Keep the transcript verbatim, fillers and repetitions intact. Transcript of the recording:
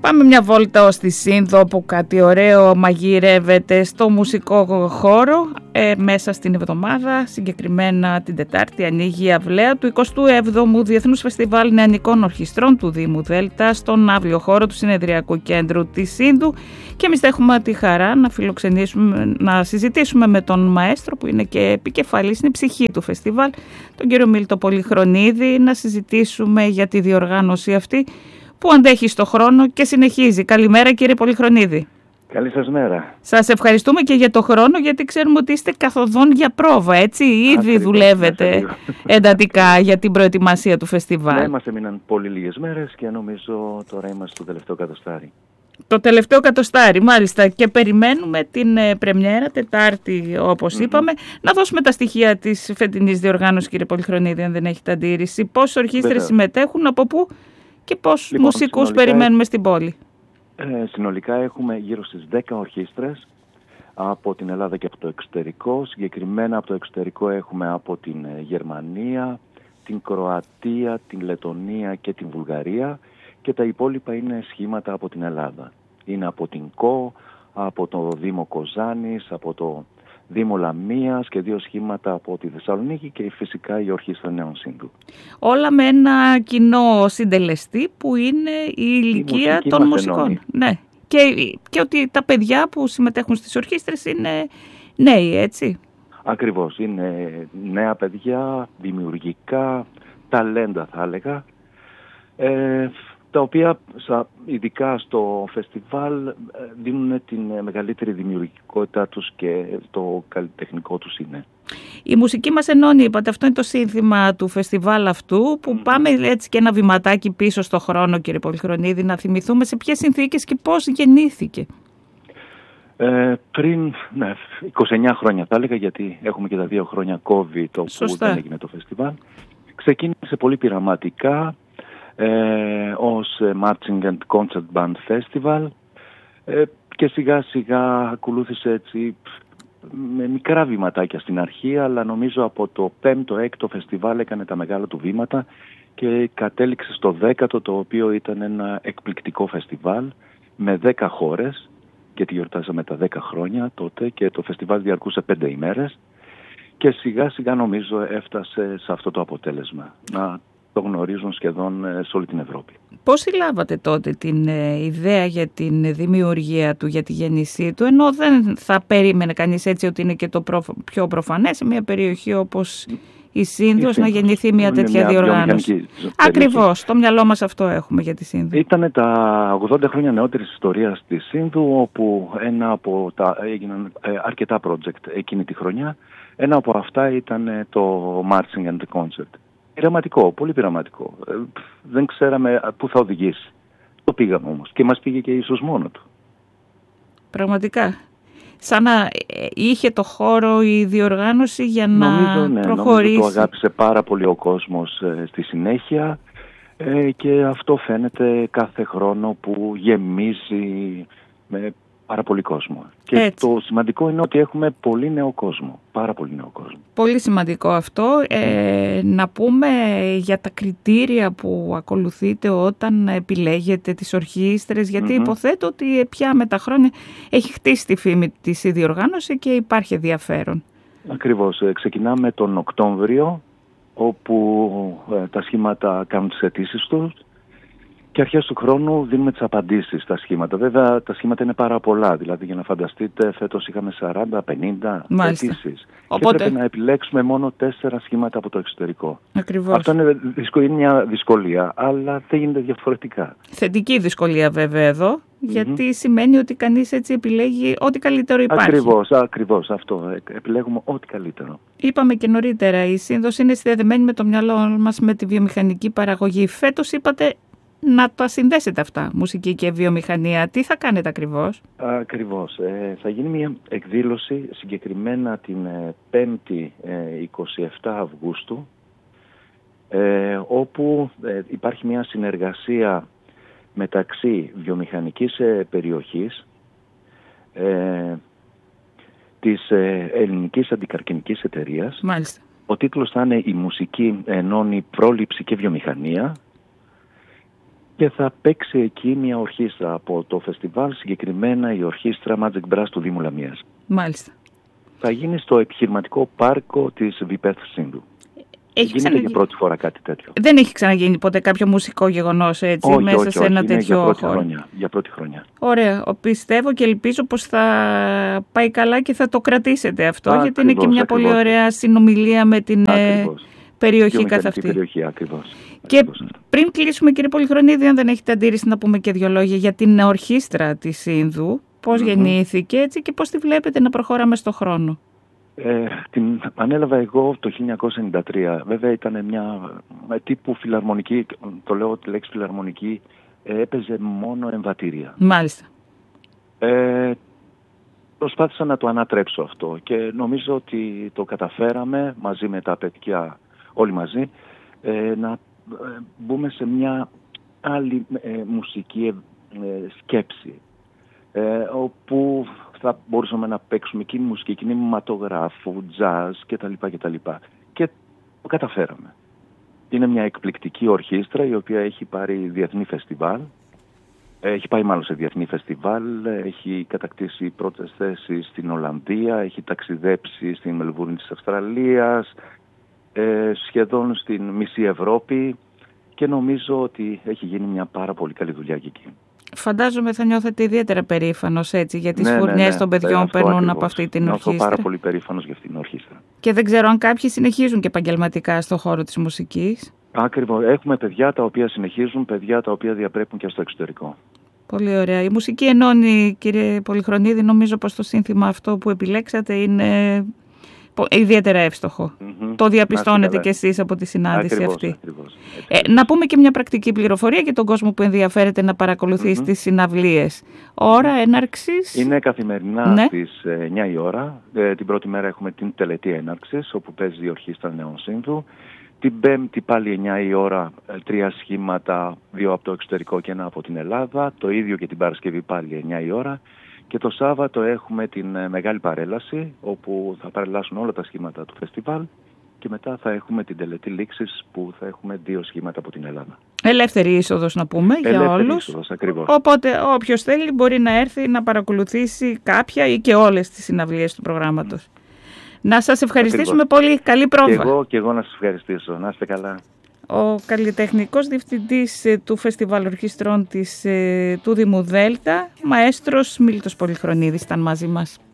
Πάμε μια βόλτα ως τη Σύνδο, όπου κάτι ωραίο μαγειρεύεται στο μουσικό χώρο ε, μέσα στην εβδομάδα. Συγκεκριμένα την Τετάρτη ανοίγει η αυλαία του εικοστού έβδομου Διεθνούς Φεστιβάλ Νεανικών Ορχιστρών του Δήμου Δέλτα στον αύριο χώρο του Συνεδριακού Κέντρου της Σύνδου. Και εμείς έχουμε τη χαρά να φιλοξενήσουμε, να συζητήσουμε με τον μαέστρο που είναι και επικεφαλής, είναι η ψυχή του φεστιβάλ, τον κύριο Μίλτο Πολυχρονίδη, να συζητήσουμε για τη διοργάνωση αυτή που αντέχει στο χρόνο και συνεχίζει. Καλημέρα κύριε Πολυχρονίδη. Καλή σας μέρα. Σας ευχαριστούμε και για το χρόνο, γιατί ξέρουμε ότι είστε καθοδόν για πρόβα, έτσι. Ήδη Ακριβώς, δουλεύετε εντατικά για την προετοιμασία του φεστιβάλ. Ναι, μας έμειναν πολύ λίγες μέρες και νομίζω τώρα είμαστε στο τελευταίο κατοστάρι. Το τελευταίο κατοστάρι, μάλιστα, και περιμένουμε την ε, πρεμιέρα Τετάρτη, όπως mm-hmm. είπαμε. Να δώσουμε τα στοιχεία της φετινής διοργάνωσης, κύριε Πολυχρονίδη, αν δεν έχετε αντίρρηση. Πόσες ορχήστρες συμμετέχουν, από πού και πώς λοιπόν, μουσικούς περιμένουμε στην πόλη. Ε, συνολικά έχουμε γύρω στις δέκα ορχήστρες από την Ελλάδα και από το εξωτερικό. Συγκεκριμένα από το εξωτερικό έχουμε από την Γερμανία, την Κροατία, την Λετονία και την Βουλγαρία, και τα υπόλοιπα είναι σχήματα από την Ελλάδα. Είναι από την ΚΟ, από το Δήμο Κοζάνης, από το Δήμο Λαμίας και δύο σχήματα από τη Θεσσαλονίκη και φυσικά η Ορχήστρα Νέων Σύνδου. Όλα με ένα κοινό συντελεστή που είναι η ηλικία η των μουσικών. Ναι. Και, και ότι τα παιδιά που συμμετέχουν στις ορχήστρες είναι νέοι, έτσι. Ακριβώς. Είναι νέα παιδιά, δημιουργικά, ταλέντα θα έλεγα. Ε, τα οποία ειδικά στο φεστιβάλ δίνουν την μεγαλύτερη δημιουργικότητά τους και το καλλιτεχνικό τους είναι. Η μουσική μας ενώνει, είπατε, αυτό είναι το σύνθημα του φεστιβάλ αυτού, που mm. πάμε έτσι και ένα βηματάκι πίσω στο χρόνο, κύριε Πολυχρονίδη, να θυμηθούμε σε ποιες συνθήκες και πώς γεννήθηκε. Ε, πριν ναι, είκοσι εννιά χρόνια θα έλεγα, γιατί έχουμε και τα δύο χρόνια COVID όπου Σωστά. δεν έγινε το φεστιβάλ. Ξεκίνησε πολύ πειραματικά, Ε, ως Marching and Concert Band Festival ε, και σιγά σιγά ακολούθησε έτσι με μικρά βηματάκια στην αρχή, αλλά νομίζω από το πέμπτο έκτο φεστιβάλ έκανε τα μεγάλα του βήματα και κατέληξε στο δέκατο, το οποίο ήταν ένα εκπληκτικό φεστιβάλ με δέκα χώρες, γιατί γιορτάζαμε τα δέκα χρόνια τότε και το φεστιβάλ διαρκούσε πέντε ημέρες και σιγά σιγά νομίζω έφτασε σε αυτό το αποτέλεσμα, να το γνωρίζουν σχεδόν σε όλη την Ευρώπη. Πώς συλλάβατε τότε την ε, ιδέα για την δημιουργία του, για τη γέννησή του, ενώ δεν θα περίμενε κανείς έτσι ότι είναι και το προ, πιο προφανές σε μια περιοχή όπως η Σύνδος να γεννηθεί μια τέτοια μια διοργάνωση. Ακριβώς, στο μυαλό μας αυτό έχουμε για τη Σύνδο. Ήταν τα ογδόντα χρόνια νεότερης ιστορίας της Σύνδου, όπου ένα από τα, έγιναν ε, αρκετά project εκείνη τη χρονιά. Ένα από αυτά ήταν ε, το Marching and Concert. Πειραματικό, πολύ πειραματικό. Ε, δεν ξέραμε πού θα οδηγήσει. Το πήγαμε όμως και μας πήγε και ίσως μόνο του. Πραγματικά. Σαν να είχε το χώρο η διοργάνωση για να νομίζω, ναι, προχωρήσει. Νομίζω το αγάπησε πάρα πολύ ο κόσμος ε, στη συνέχεια ε, και αυτό φαίνεται κάθε χρόνο που γεμίζει με πάρα πολύ κόσμο. Και έτσι. Το σημαντικό είναι ότι έχουμε πολύ νέο κόσμο. Πάρα πολύ νέο κόσμο. Πολύ σημαντικό αυτό. Ε, να πούμε για τα κριτήρια που ακολουθείτε όταν επιλέγετε τις ορχήστρες, γιατί mm-hmm. υποθέτω ότι πια με τα χρόνια έχει χτίσει τη φήμη της η διοργάνωση και υπάρχει ενδιαφέρον. Ακριβώς. Ξεκινάμε τον Οκτώβριο, όπου ε, τα σχήματα κάνουν τις αιτήσεις τους. Και αρχές του χρόνου δίνουμε τις απαντήσεις στα σχήματα. Βέβαια τα σχήματα είναι πάρα πολλά. Δηλαδή για να φανταστείτε, φέτος είχαμε σαράντα πενήντα αιτήσεις. Οπότε... Και πρέπει να επιλέξουμε μόνο τέσσερα σχήματα από το εξωτερικό. Ακριβώς. Αυτό είναι, είναι μια δυσκολία, αλλά δεν γίνεται διαφορετικά. Θετική δυσκολία βέβαια εδώ, γιατί mm-hmm. σημαίνει ότι κανείς έτσι επιλέγει ό,τι καλύτερο υπάρχει. Ακριβώς, ακριβώς αυτό. Επιλέγουμε ό,τι καλύτερο. Είπαμε και νωρίτερα, η Σύνδος είναι συνδεδεμένη με το μυαλό μας με τη βιομηχανική παραγωγή. Φέτος είπατε να τα συνδέσετε αυτά, μουσική και βιομηχανία. Τι θα κάνετε ακριβώς? Ακριβώς. Ε, θα γίνει μια εκδήλωση συγκεκριμένα την ε, πέμπτη ε, εικοστή εβδόμη Αυγούστου, ε, όπου ε, υπάρχει μια συνεργασία μεταξύ βιομηχανικής ε, περιοχής, ε, της ε, Ελληνικής Αντικαρκυνικής Εταιρείας. Μάλιστα. Ο τίτλος θα είναι «Η μουσική ενώνει πρόληψη και βιομηχανία». και θα παίξει εκεί μια ορχήστρα από το φεστιβάλ, συγκεκριμένα η ορχήστρα Magic Brass του Δήμου Λαμίας. Μάλιστα. Θα γίνει στο επιχειρηματικό πάρκο της Βιπέθ Σύνδου. Έχει Γίνεται ξαναγίνει... για πρώτη φορά κάτι τέτοιο. Δεν έχει ξαναγίνει ποτέ κάποιο μουσικό γεγονός έτσι, όχι, μέσα όχι, σε όχι, ένα είναι τέτοιο για πρώτη χώρο. Χρονιά, για πρώτη χρονιά. Ωραία. Πιστεύω και ελπίζω πως θα πάει καλά και θα το κρατήσετε αυτό, Α, γιατί ακριβώς, είναι και μια ακριβώς. πολύ ωραία συνομιλία με την Ακριβώς. περιοχή Πιο καθ' αυτή. περιοχή, ακριβώς. Και ακριβώς. Πριν κλείσουμε, κύριε Πολυχρονίδη, αν δεν έχετε αντίρρηση, να πούμε και δύο λόγια για την ορχήστρα της Σύνδου, πώς mm-hmm. γεννήθηκε έτσι και πώς τη βλέπετε να προχωράμε στο χρόνο. Ε, την ανέλαβα εγώ το χίλια εννιακόσια ενενήντα τρία. Βέβαια ήταν μια τύπου φιλαρμονική, το λέω τη λέξη φιλαρμονική, ε, έπαιζε μόνο εμβατήρια. Μάλιστα. Ε, προσπάθησα να το ανατρέψω αυτό και νομίζω ότι το καταφέραμε μαζί με τα παιδιά, όλοι μαζί, ε, να ε, μπούμε σε μια άλλη ε, μουσική ε, σκέψη, ε, όπου θα μπορούσαμε να παίξουμε κινημουσική, κινηματογράφου, jazz κτλ. κτλ. Και το καταφέραμε. Είναι μια εκπληκτική ορχήστρα η οποία έχει πάρει διεθνή φεστιβάλ. Έχει πάει μάλλον σε διεθνή φεστιβάλ, έχει κατακτήσει πρώτες θέσεις στην Ολλανδία, έχει ταξιδέψει στην Μελβούρνη της Αυστραλίας, ε, σχεδόν στην μισή Ευρώπη και νομίζω ότι έχει γίνει μια πάρα πολύ καλή δουλειά εκεί. Φαντάζομαι θα νιώθετε ιδιαίτερα περήφανος έτσι για τις ναι, φουρνιές ναι, ναι, των παιδιών που περνούν ακριβώς. από αυτή την Νιώθω ορχήστρα. Νιώθω πάρα πολύ περήφανος για αυτήν την ορχήστρα. Και δεν ξέρω αν κάποιοι συνεχίζουν και επαγγελματικά στον χώρο της μουσικής. Ακριβώς. Έχουμε παιδιά τα οποία συνεχίζουν, παιδιά τα οποία διαπρέπουν και στο εξωτερικό. Πολύ ωραία. Η μουσική ενώνει, κύριε Πολυχρονίδη. Νομίζω πως το σύνθημα αυτό που επιλέξατε είναι ιδιαίτερα εύστοχο. Mm-hmm. Το διαπιστώνετε κι εσείς από τη συνάντηση ακριβώς, αυτή. Ακριβώς, ε, να πούμε και μια πρακτική πληροφορία για τον κόσμο που ενδιαφέρεται να παρακολουθήσει mm-hmm. τις συναυλίες. Ώρα έναρξης. Είναι καθημερινά ναι. στις εννιά η ώρα. Ε, την πρώτη μέρα έχουμε την τελετή έναρξης, όπου παίζει η ορχήστρα Νέων Σύνδου. Την Πέμπτη πάλι εννιά η ώρα, τρία σχήματα, δύο από το εξωτερικό και ένα από την Ελλάδα. Το ίδιο και την Παρασκευή πάλι εννιά η ώρα. Και το Σάββατο έχουμε την μεγάλη παρέλαση, όπου θα παρελάσουν όλα τα σχήματα του φεστιβάλ και μετά θα έχουμε την τελετή λήξης που θα έχουμε δύο σχήματα από την Ελλάδα. Ελεύθερη είσοδος να πούμε για Ελεύθερη όλους. Είσοδος, ακριβώς. Οπότε όποιος θέλει μπορεί να έρθει να παρακολουθήσει κάποια ή και όλες τις συναυλίες του προγράμματος. Mm. Να σας ευχαριστήσουμε ακριβώς. Πολύ. Καλή πρόβα. Και εγώ, και εγώ να σας ευχαριστήσω. Να είστε καλά. Ο καλλιτεχνικός διευθυντής του Φεστιβάλ Ορχήστρων της, του Δήμου Δέλτα, μαέστρος Μίλτος Πολυχρονίδης, ήταν μαζί μας.